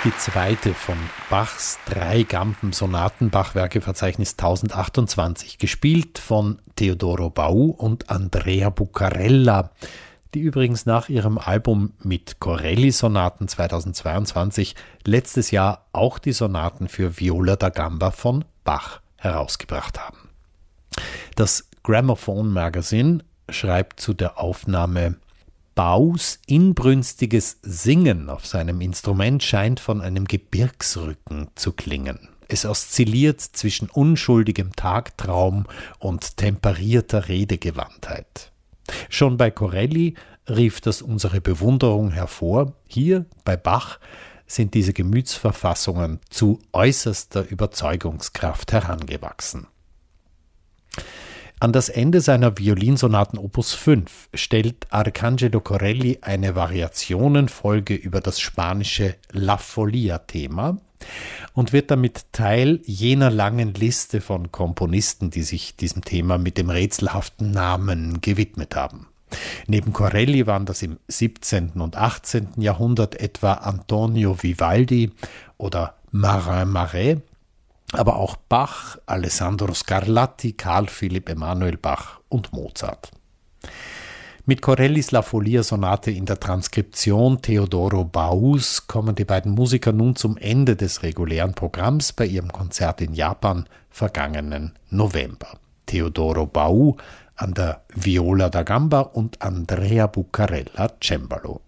die zweite von Bachs 3 Gampen-Sonaten-Bachwerke-Verzeichnis 1028, gespielt von Teodoro Bau und Andrea Bucarella, die übrigens nach ihrem Album mit Corelli-Sonaten 2022 letztes Jahr auch die Sonaten für Viola da Gamba von Bach herausgebracht haben. Das Gramophone Magazine schreibt zu der Aufnahme: Baus inbrünstiges Singen auf seinem Instrument scheint von einem Gebirgsrücken zu klingen. Es oszilliert zwischen unschuldigem Tagtraum und temperierter Redegewandtheit. Schon bei Corelli rief das unsere Bewunderung hervor. Hier, bei Bach, sind diese Gemütsverfassungen zu äußerster Überzeugungskraft herangewachsen. An das Ende seiner Violinsonaten Opus 5 stellt Arcangelo Corelli eine Variationenfolge über das spanische La Folia-Thema und wird damit Teil jener langen Liste von Komponisten, die sich diesem Thema mit dem rätselhaften Namen gewidmet haben. Neben Corelli waren das im 17. und 18. Jahrhundert etwa Antonio Vivaldi oder Marin Marais, aber auch Bach, Alessandro Scarlatti, Carl Philipp Emanuel Bach und Mozart. Mit Corellis La Folia-Sonate in der Transkription Teodoro Baus kommen die beiden Musiker nun zum Ende des regulären Programms bei ihrem Konzert in Japan vergangenen November. Teodoro Bau an der Viola da Gamba und Andrea Bucarella Cembalo.